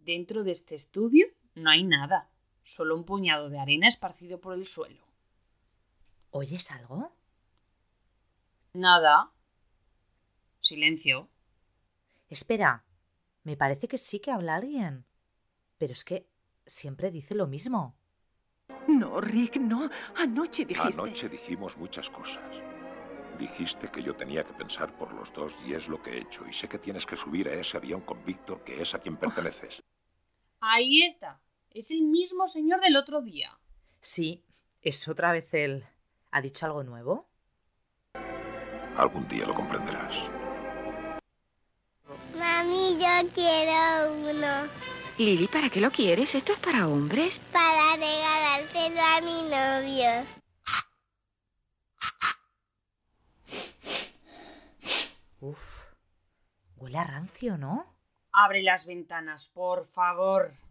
Dentro de este estudio no hay nada, solo un puñado de arena esparcido por el suelo. ¿Oyes algo? Nada. Silencio. Espera, me parece que sí que habla alguien. Pero es que siempre dice lo mismo. No, Rick, no. Anoche dijiste... Anoche dijimos muchas cosas. Dijiste que yo tenía que pensar por los dos y es lo que he hecho. Y sé que tienes que subir a ese avión con Víctor, que es a quien perteneces. Ahí está. Es el mismo señor del otro día. Sí, es otra vez él. ¿Ha dicho algo nuevo? Algún día lo comprenderás. Mami, yo quiero uno Lili, ¿para qué lo quieres? Esto es para hombres. para regalárselo a mi novio. Uf, huele a rancio, ¿no? Abre las ventanas, por favor.